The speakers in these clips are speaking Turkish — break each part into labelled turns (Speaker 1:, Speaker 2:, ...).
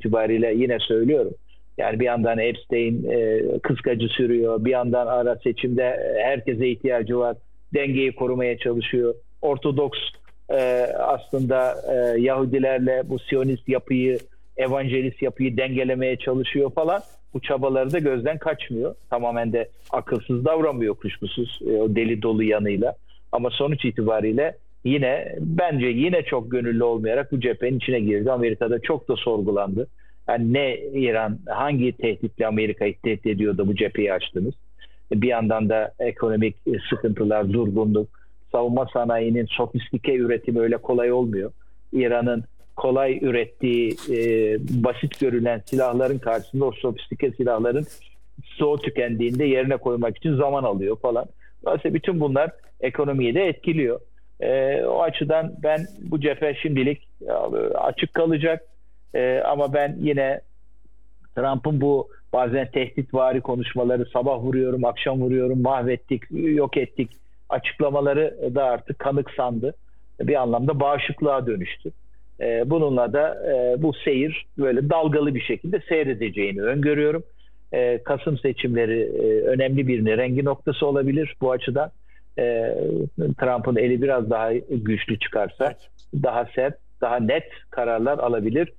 Speaker 1: itibariyle yine söylüyorum. Yani bir yandan Epstein kıskacı sürüyor, bir yandan ara seçimde herkese ihtiyacı var, dengeyi korumaya çalışıyor. Ortodoks aslında Yahudilerle bu Siyonist yapıyı, evangelist yapıyı dengelemeye çalışıyor falan. Bu çabaları da gözden kaçmıyor. Tamamen de akılsız davranmıyor kuşkusuz o deli dolu yanıyla. Ama sonuç itibariyle bence yine çok gönüllü olmayarak bu cephenin içine girdi. Amerika'da çok da sorgulandı. Yani ne İran, hangi tehditle Amerika'yı tehdit ediyor da bu cepheyi açtınız? Bir yandan da ekonomik sıkıntılar, durgunluk, savunma sanayinin sofistike üretimi öyle kolay olmuyor. İran'ın kolay ürettiği basit görülen silahların karşısında o sofistike silahların stoğu tükendiğinde yerine koymak için zaman alıyor falan. Dolayısıyla bütün bunlar ekonomiyi de etkiliyor. O açıdan ben bu cephe şimdilik açık kalacak. Ama ben yine Trump'ın bu bazen tehditvari konuşmaları, sabah vuruyorum, akşam vuruyorum, mahvettik, yok ettik açıklamaları da artık kanıksandı. Bir anlamda bağışıklığa dönüştü. Bununla da bu seyir böyle dalgalı bir şekilde seyredeceğini öngörüyorum. Kasım seçimleri önemli bir rengi noktası olabilir bu açıdan. Trump'ın eli biraz daha güçlü çıkarsa daha sert, daha net kararlar alabilir.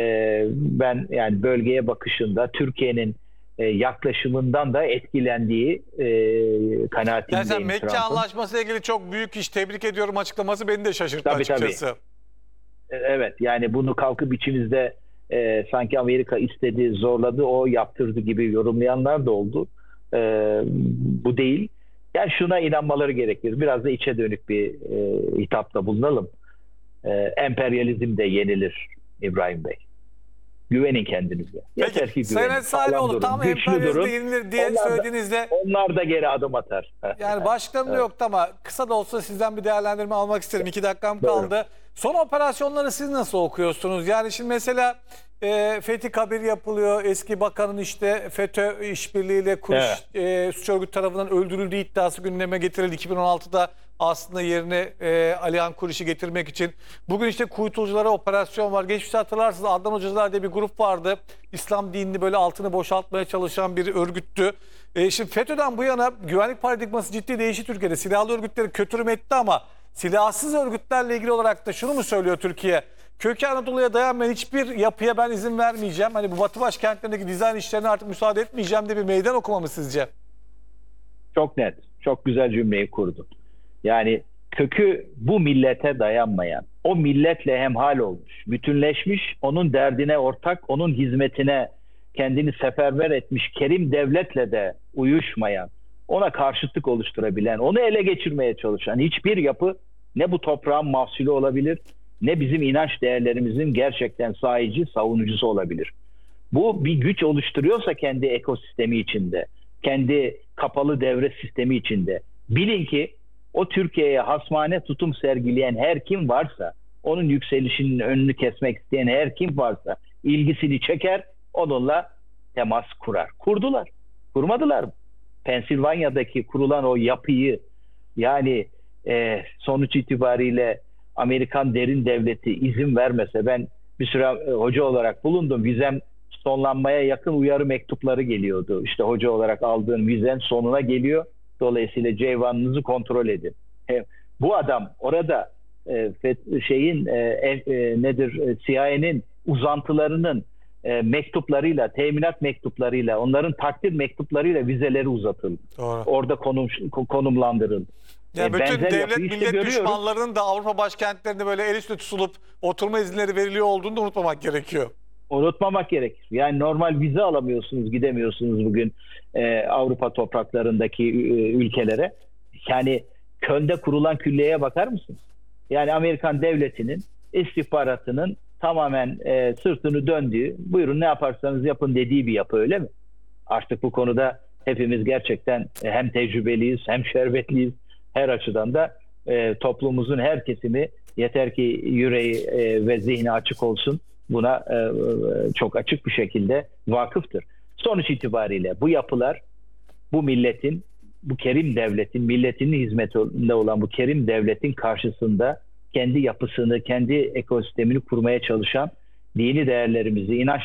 Speaker 1: Ben yani bölgeye bakışında Türkiye'nin yaklaşımından da etkilendiği kanaatindeyim.
Speaker 2: Yani Mekke Anlaşması ile ilgili çok büyük iş, tebrik ediyorum açıklaması beni de şaşırttı açıkçası.
Speaker 1: Tabii. Evet, yani bunu kalkıp içimizde sanki Amerika istedi, zorladı, o yaptırdı gibi yorumlayanlar da oldu. Bu değil. Yani şuna inanmaları gerekir. Biraz da içe dönük bir hitapta bulunalım. Emperyalizm de yenilir İbrahim Bey. Güvenin kendinize. Yeter ki güvenin.
Speaker 2: Sayın Salihoğlu tam emperyalizm yenilir diye söylediğinizde
Speaker 1: onlar da geri adım atar.
Speaker 2: Yani başlıklarım da yoktu ama kısa da olsa sizden bir değerlendirme almak isterim. 2 dakikam kaldı.
Speaker 1: Buyurun.
Speaker 2: Son operasyonları siz nasıl okuyorsunuz? Yani şimdi mesela Fethi Kabir yapılıyor. Eski bakanın işte FETÖ işbirliğiyle suç örgütü tarafından öldürüldüğü iddiası gündeme getirildi. 2016'da aslında yerine Alihan Kuriş'i getirmek için. Bugün işte kuytuculara operasyon var. Geçmişte hatırlarsınız Adnan Hocalar diye bir grup vardı. İslam dinini böyle altını boşaltmaya çalışan bir örgüttü. Şimdi FETÖ'den bu yana güvenlik paradigması ciddi değişti Türkiye'de. Silahlı örgütleri kötürüm etti ama silahsız örgütlerle ilgili olarak da şunu mu söylüyor Türkiye? Kökü Anadolu'ya dayanmayan hiçbir yapıya ben izin vermeyeceğim. Hani bu Batı başkentlerindeki dizayn işlerine artık müsaade etmeyeceğim diye bir meydan okuma mı sizce?
Speaker 1: Çok net. Çok güzel cümleyi kurdun. Yani kökü bu millete dayanmayan, o milletle hemhal olmuş, bütünleşmiş, onun derdine ortak, onun hizmetine kendini seferber etmiş kerim devletle de uyuşmayan, ona karşıtlık oluşturabilen, onu ele geçirmeye çalışan hiçbir yapı ne bu toprağın mahsulü olabilir, ne bizim inanç değerlerimizin gerçekten sahici, savunucusu olabilir. Bu bir güç oluşturuyorsa kendi ekosistemi içinde, kendi kapalı devre sistemi içinde, bilin ki o Türkiye'ye hasmane tutum sergileyen her kim varsa, onun yükselişinin önünü kesmek isteyen her kim varsa ilgisini çeker, onunla temas kurar. Kurdular. Kurmadılar mı? Pensilvanya'daki kurulan o yapıyı, yani sonuç itibariyle Amerikan derin devleti izin vermese, ben bir süre hoca olarak bulundum. Vizem sonlanmaya yakın uyarı mektupları geliyordu. İşte hoca olarak aldığın vizen sonuna geliyor. Dolayısıyla C1'ınızı kontrol edin. Bu adam orada CIA'nin uzantılarının mektuplarıyla, teminat mektuplarıyla, onların takdir mektuplarıyla vizeleri uzatıldı.
Speaker 2: Doğru.
Speaker 1: Orada konumlandırıldı.
Speaker 2: Yani bütün devlet millet düşmanlarının da Avrupa başkentlerinde böyle el üstü tutulup oturma izinleri veriliyor olduğunu da unutmamak gerekiyor.
Speaker 1: Unutmamak gerekir. Yani normal vize alamıyorsunuz, gidemiyorsunuz bugün Avrupa topraklarındaki ülkelere. Yani Köln'de kurulan külliyeye bakar mısınız? Yani Amerikan devletinin istihbaratının tamamen sırtını döndüğü, buyurun ne yaparsanız yapın dediği bir yapı, öyle mi? Artık bu konuda hepimiz gerçekten hem tecrübeliyiz hem şerbetliyiz. Her açıdan da toplumumuzun her kesimi yeter ki yüreği ve zihni açık olsun. Buna çok açık bir şekilde vakıftır. Sonuç itibariyle bu yapılar bu milletin, bu kerim devletin, milletinin hizmetinde olan bu kerim devletin karşısında kendi yapısını, kendi ekosistemini kurmaya çalışan, dini değerlerimizi, inanç